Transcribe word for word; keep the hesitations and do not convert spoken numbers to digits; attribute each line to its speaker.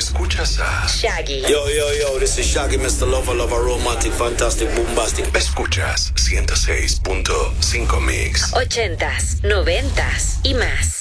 Speaker 1: Escuchas a
Speaker 2: Shaggy.
Speaker 3: Yo, yo, yo, this is Shaggy, mister Lover, Lover, Romantic, Fantastic, Bombastic.
Speaker 1: Escuchas ciento seis punto cinco Mix.
Speaker 2: Ochentas, noventas y más.